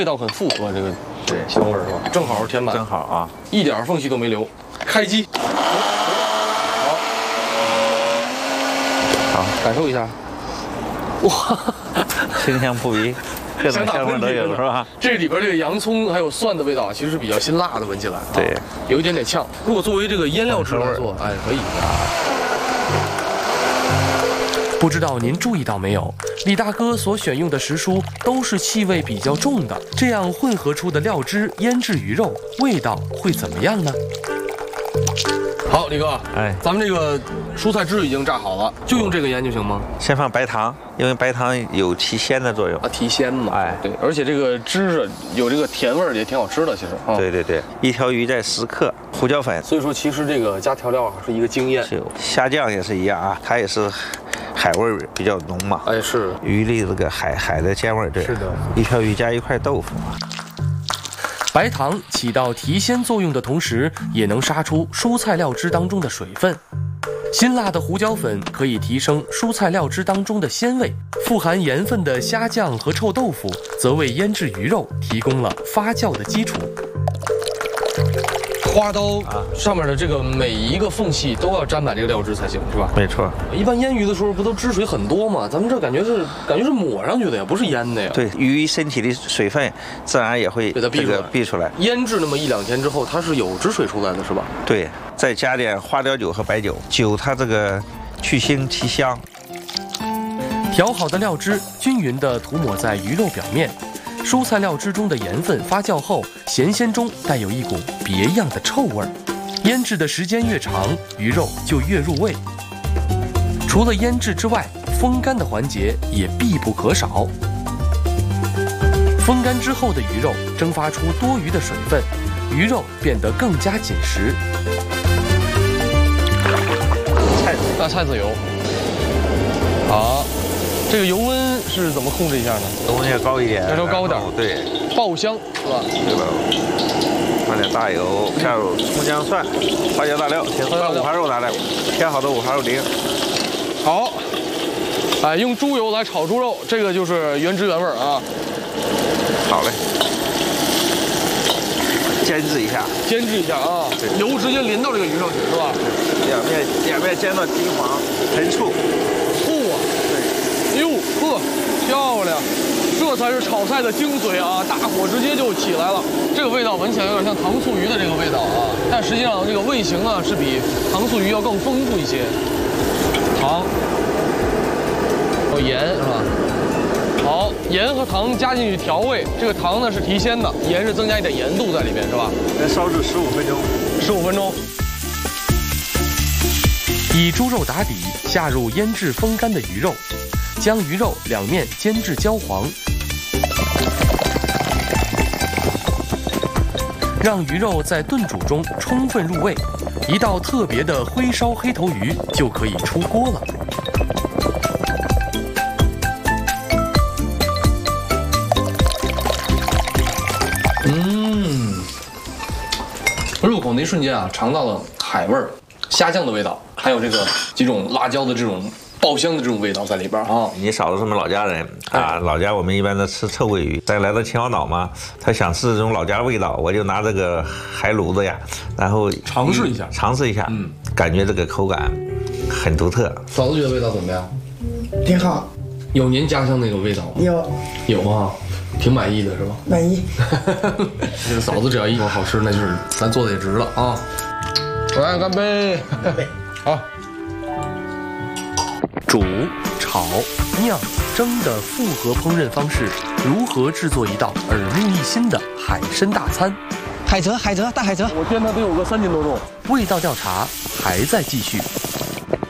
味道很复合，这个香味儿是吧？正好填满， 正好啊， 一点缝隙都没留。开机，好，感受一下。哇， 清香扑鼻，各种香味都有是吧？ 这里边这个洋葱还有蒜的味道，其实是比较辛辣的，闻起来对， 有一点点呛。如果作为这个腌料汁来做，哎，可以。不知道您注意到没有，李大哥所选用的时蔬都是气味比较重的，这样混合出的料汁腌制鱼肉，味道会怎么样呢？好，李哥， 哎， 咱们这个蔬菜汁已经榨好了，就用这个腌就行吗？ 先放白糖，因为白糖有提鲜的作用啊，提鲜嘛。 哎， 对，而且这个汁有这个甜味儿，也挺好吃的，其实。啊、 对对对，一条鱼在10克胡椒粉。 所以说，其实这个加调料啊是一个经验。 是，虾酱也是一样啊，它也是海味比较浓嘛。 哎，是鱼里这个海的鲜味，对。 是的， 一条鱼加一块豆腐。 白糖起到提鲜作用的同时，也能杀出蔬菜料汁当中的水分。辛辣的胡椒粉可以提升蔬菜料汁当中的鲜味，富含盐分的虾酱和臭豆腐则为腌制鱼肉提供了发酵的基础。花刀啊，上面的这个每一个缝隙都要沾满这个料汁才行，是吧？ 没错。 一般腌鱼的时候不都汁水很多吗？咱们这感觉是抹上去的呀，不是腌的呀。 对，鱼身体的水分自然也会给它逼出来。 腌制那么1、2天之后，它是有汁水出来的，是吧？ 对，再加点花雕酒和白酒，酒它这个去腥提香。 调好的料汁均匀地涂抹在鱼肉表面。蔬菜料汁中的盐分发酵后，咸鲜中带有一股别样的臭味儿。腌制的时间越长，鱼肉就越入味。除了腌制之外，风干的环节也必不可少。风干之后的鱼肉蒸发出多余的水分，鱼肉变得更加紧实。菜籽油，好。这个油温是怎么控制一下呢？ 油温要高一点， 要稍高点， 对， 爆香是吧？ 对了，放点大油，下入葱姜蒜、花椒大料，先把五花肉拿来，切好的五花肉丁。 好，哎，用猪油来炒猪肉，这个就是原汁原味啊。 好嘞，煎制一下啊，油直接淋到这个鱼上去是吧？两面煎到金黄，很触。哟呵，漂亮！这才是炒菜的精髓啊！大火直接就起来了，这个味道闻起来有点像糖醋鱼的这个味道啊，但实际上这个味型呢是比糖醋鱼要更丰富一些。糖，有盐是吧？好，盐和糖加进去调味，这个糖呢是提鲜的，盐是增加一点盐度在里面是吧？ 再烧制15分钟。 15分钟。以猪肉打底，下入腌制风干的鱼肉。将鱼肉两面煎至焦黄，让鱼肉在炖煮中充分入味，一道特别的灰烧黑头鱼就可以出锅了。入口那一瞬间啊，尝到了海味儿、虾酱的味道，还有这个几种辣椒的这种爆香的这种味道在里边啊！ 你嫂子是我们老家人啊，老家我们一般都吃臭鳜鱼。再来到秦皇岛嘛，他想吃这种老家味道，我就拿这个海鲈子呀，然后尝试一下，感觉这个口感很独特。 嫂子觉得味道怎么样？ 挺好。 有您家乡那个味道吗？有啊，挺满意的是吧？ 满意。 这个嫂子只要一口好吃，那就是咱做的也值了啊！来，干杯！ 干杯！ 好。煮、炒、酿、蒸的复合烹饪方式，如何制作一道耳目一新的海参大餐？ 大海蜇， 我见它得有个3斤多重。味道调查还在继续。